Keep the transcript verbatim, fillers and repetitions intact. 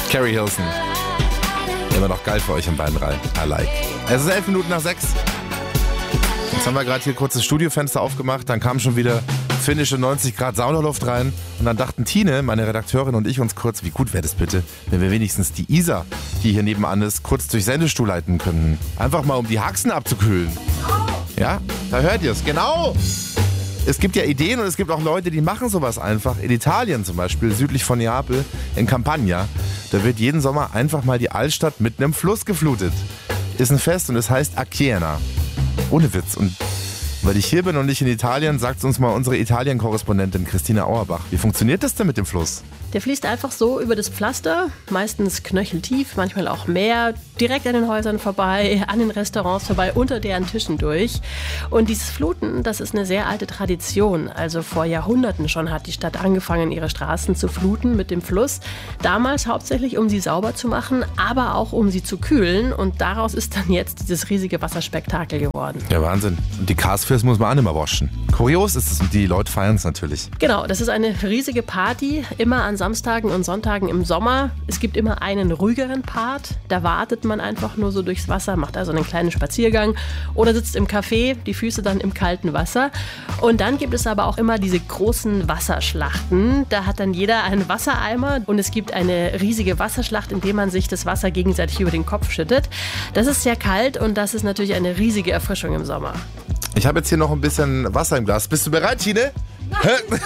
Carrie Hilson. Immer noch geil für euch in Bayern rein. I like. Es ist elf Minuten nach sechs. Jetzt haben wir gerade hier kurz das Studiofenster aufgemacht. Dann kam schon wieder finnische neunzig Grad Saunaluft rein. Und dann dachten Tine, meine Redakteurin und ich uns kurz, wie gut wäre das bitte, wenn wir wenigstens die Isa, die hier nebenan ist, kurz durch Sendestuhl leiten könnten. Einfach mal, um die Haxen abzukühlen. Ja, da hört ihr es. Genau. Es gibt ja Ideen und es gibt auch Leute, die machen sowas einfach. In Italien zum Beispiel, südlich von Neapel, in Campania, da wird jeden Sommer einfach mal die Altstadt mit einem Fluss geflutet. Ist ein Fest und es heißt Acchiena. Ohne Witz. Und weil ich hier bin und nicht in Italien, sagt uns mal unsere Italien-Korrespondentin Christina Auerbach. Wie funktioniert das denn mit dem Fluss? Der fließt einfach so über das Pflaster, meistens knöcheltief, manchmal auch mehr, direkt an den Häusern vorbei, an den Restaurants vorbei, unter deren Tischen durch. Und dieses Fluten, das ist eine sehr alte Tradition. Also vor Jahrhunderten schon hat die Stadt angefangen, ihre Straßen zu fluten mit dem Fluss. Damals hauptsächlich, um sie sauber zu machen, aber auch um sie zu kühlen. Und daraus ist dann jetzt dieses riesige Wasserspektakel geworden. Ja, Wahnsinn. Und die Castfest muss man auch nicht mehr waschen. Kurios ist es und die Leute feiern es natürlich. Genau, das ist eine riesige Party, immer an Samstagen und Sonntagen im Sommer. Es gibt immer einen ruhigeren Part. Da wartet man einfach nur so durchs Wasser, macht also einen kleinen Spaziergang oder sitzt im Café, die Füße dann im kalten Wasser. Und dann gibt es aber auch immer diese großen Wasserschlachten. Da hat dann jeder einen Wassereimer und es gibt eine riesige Wasserschlacht, in der man sich das Wasser gegenseitig über den Kopf schüttet. Das ist sehr kalt und das ist natürlich eine riesige Erfrischung im Sommer. Ich habe jetzt hier noch ein bisschen Wasser im Glas. Bist du bereit, Tine? Nein.